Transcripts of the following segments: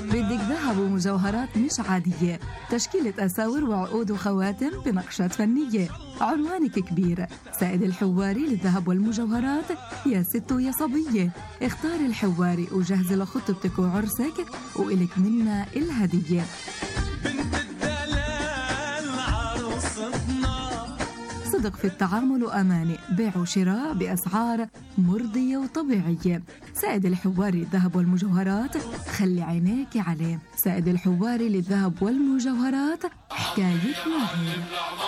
بدك ذهب ومجوهرات مش عادية، تشكيلة أساور وعقود وخواتم بنقشات فنية. عنوانك كبير، سائد الحواري للذهب والمجوهرات. يا ست ويا صبية، اختاري الحواري وجهزي لخطبتك وعرسك وإلك منا الهدية. صدق في التعامل وأمانة، بيع وشراء بأسعار مرضية وطبيعية. سائد الحواري للذهب والمجوهرات، خلي عينيك عليه. سائد الحواري للذهب والمجوهرات، حكاية ماهر.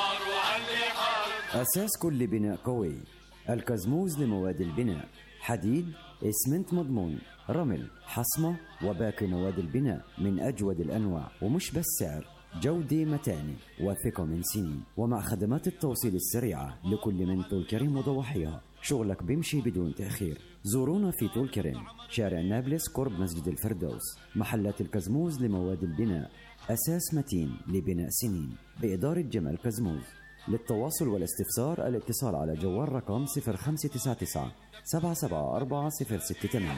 أساس كل بناء قوي، الكزموز لمواد البناء، حديد، إسمنت مضمون، رمل، حصمة وباقي مواد البناء من أجود الأنواع. ومش بس سعر، جودة متانة وثقة من سنين، ومع خدمات التوصيل السريعة لكل من طول كريم وضواحيها. شغلك بيمشي بدون تأخير. زورونا في طول كريم، شارع نابلس قرب مسجد الفردوس. محلات الكزموز لمواد البناء، أساس متين لبناء سنين، بإدارة جمال كزموز. للتواصل والاستفسار الاتصال على جوال رقم 0599 774 068.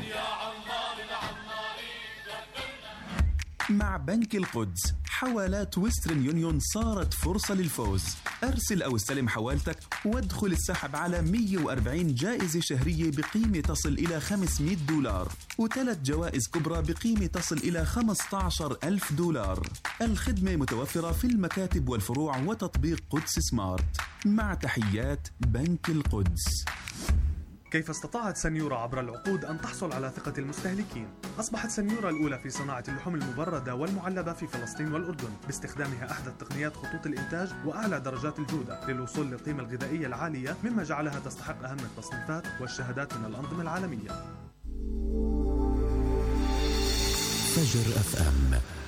مع بنك القدس حوالات ويسترن يونيون صارت فرصة للفوز. أرسل أو استلم حوالتك وادخل السحب على 140 جائزة شهرية بقيمة تصل إلى $500 و3 جوائز كبرى بقيمة تصل إلى $15,000. الخدمة متوفرة في المكاتب والفروع وتطبيق قدس سمارت. مع تحيات بنك القدس. كيف استطاعت سنيورا عبر العقود أن تحصل على ثقة المستهلكين؟ أصبحت سنيورا الأولى في صناعة اللحوم المبردة والمعلبة في فلسطين والأردن باستخدامها أحدث تقنيات خطوط الإنتاج وأعلى درجات الجودة للوصول للقيمة الغذائية العالية، مما جعلها تستحق أهم التصنيفات والشهادات من الأنظمة العالمية. فجر FM